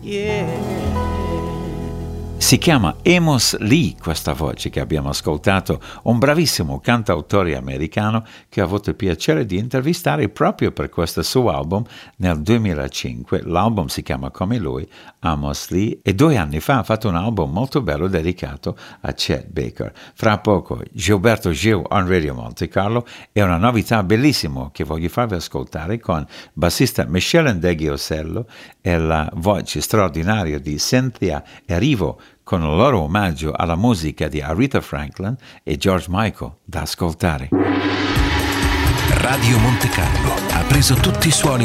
Si chiama Amos Lee, questa voce che abbiamo ascoltato, un bravissimo cantautore americano che ho avuto il piacere di intervistare proprio per questo suo album nel 2005. L'album si chiama come lui, Amos Lee, e 2 anni fa ha fatto un album molto bello dedicato a Chet Baker. Fra poco Gilberto Gil on Radio Monte Carlo e una novità bellissima che voglio farvi ascoltare con bassista Michelle Ndeghiosello e la voce straordinaria di Cynthia Erivo, con il loro omaggio alla musica di Aretha Franklin e George Michael, da ascoltare. Radio Monte Carlo ha preso tutti i suoni